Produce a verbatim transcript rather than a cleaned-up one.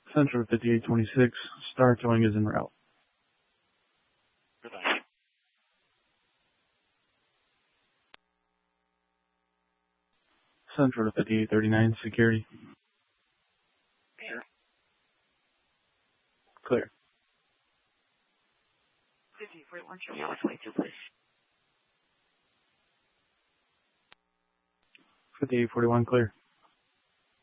Central fifty-eight twenty-six, Star Towing is en route. Goodbye. Central to fifty-eight thirty-nine, security. Here. Clear. fifty-eight forty-one, show me how much weight to please. fifty-eight forty-one, clear.